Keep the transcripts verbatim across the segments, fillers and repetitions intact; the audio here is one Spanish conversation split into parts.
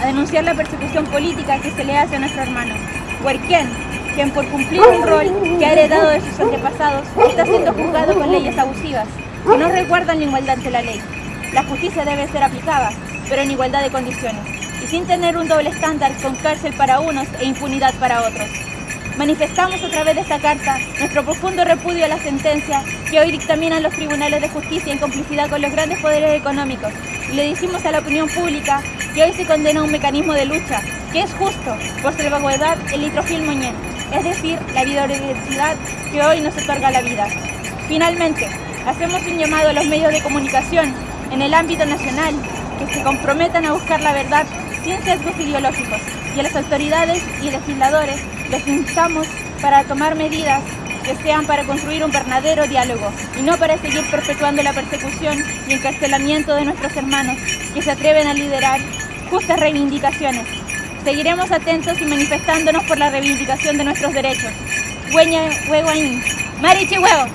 a denunciar la persecución política que se le hace a nuestro hermano Huerquén, quien por cumplir un rol que ha heredado de sus antepasados está siendo juzgado con leyes abusivas que no resguardan la igualdad ante la ley. La justicia debe ser aplicada, pero en igualdad de condiciones, y sin tener un doble estándar con cárcel para unos e impunidad para otros. Manifestamos a través de esta carta nuestro profundo repudio a la sentencia que hoy dictaminan los tribunales de justicia en complicidad con los grandes poderes económicos, y le decimos a la opinión pública que hoy se condena un mecanismo de lucha que es justo por salvaguardar el litrofil moñén, es decir, la biodiversidad que hoy nos otorga la vida. Finalmente, hacemos un llamado a los medios de comunicación en el ámbito nacional que se comprometan a buscar la verdad sin sesgos ideológicos, y a las autoridades y legisladores les instamos para tomar medidas que sean para construir un verdadero diálogo y no para seguir perpetuando la persecución y encarcelamiento de nuestros hermanos que se atreven a liderar justas reivindicaciones. Seguiremos atentos y manifestándonos por la reivindicación de nuestros derechos. Hueña huehuaín. Marichi huevo.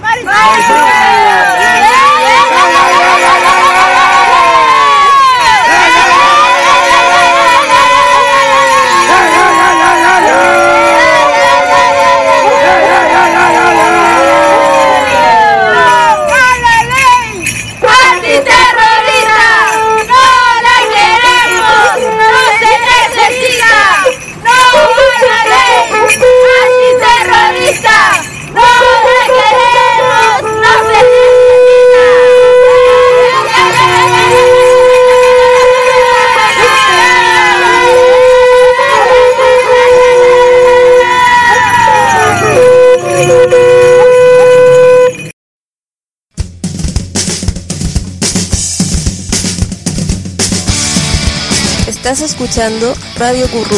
Estás escuchando Radio Currú.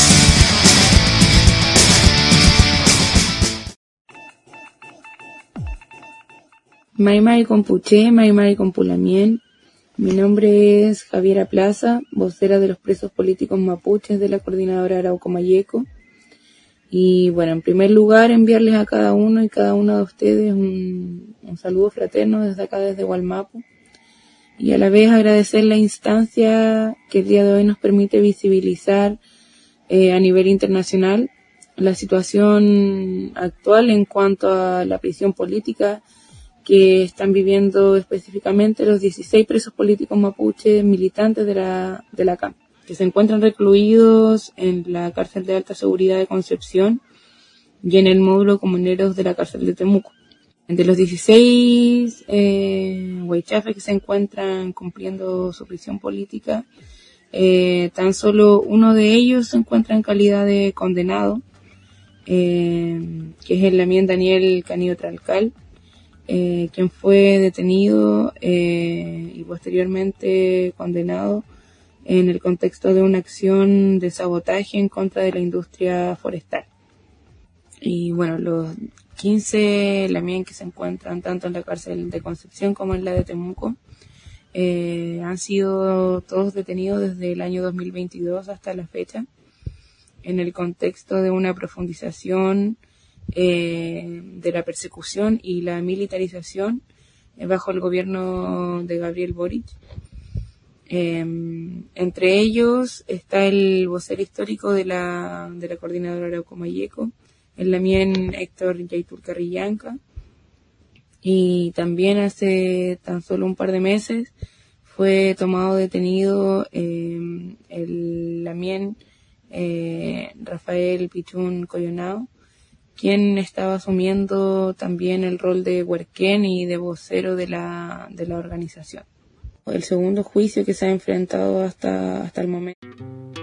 Maimai Compuché, Maimai Compulamien. Mi nombre es Javiera Plaza, vocera de los presos políticos mapuches de la Coordinadora Arauco Mayeco. Y bueno, en primer lugar, enviarles a cada uno y cada una de ustedes un, un saludo fraterno desde acá, desde Gualmapu. Y a la vez agradecer la instancia que el día de hoy nos permite visibilizar eh, a nivel internacional la situación actual en cuanto a la prisión política que están viviendo específicamente los dieciséis presos políticos mapuches militantes de la, de la C A M, que se encuentran recluidos en la cárcel de alta seguridad de Concepción y en el módulo comuneros de la cárcel de Temuco. Entre los dieciséis eh, huaychafes que se encuentran cumpliendo su prisión política, eh, tan solo uno de ellos se encuentra en calidad de condenado, eh, que es el Lamien Daniel Canillo Tralcal, eh, quien fue detenido eh, y posteriormente condenado en el contexto de una acción de sabotaje en contra de la industria forestal. Y bueno, los quince Lamien que se encuentran tanto en la cárcel de Concepción como en la de Temuco eh, han sido todos detenidos desde el año dos mil veintidós hasta la fecha, en el contexto de una profundización eh, de la persecución y la militarización eh, bajo el gobierno de Gabriel Boric. Eh, entre ellos está el vocero histórico de la, de la Coordinadora Arauco Mayeco, el Lamien Héctor Yaitul Carrillanca, y también hace tan solo un par de meses fue tomado detenido eh, el Lamien eh, Rafael Pichún Coyonao, quien estaba asumiendo también el rol de huerquén y de vocero de la, de la organización. El segundo juicio que se ha enfrentado hasta, hasta el momento.